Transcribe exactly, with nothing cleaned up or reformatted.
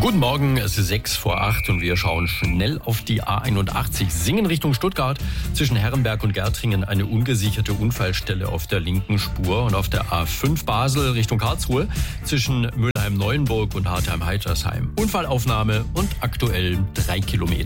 Guten Morgen, es ist sechs vor acht und wir schauen schnell auf die A einundachtzig. Singen Richtung Stuttgart. Zwischen Herrenberg und Gärtringen eine ungesicherte Unfallstelle auf der linken Spur. Und auf der A fünf Basel Richtung Karlsruhe zwischen Mülheim-Neuenburg und Hartheim-Heitersheim. Unfallaufnahme und aktuell drei Kilometer.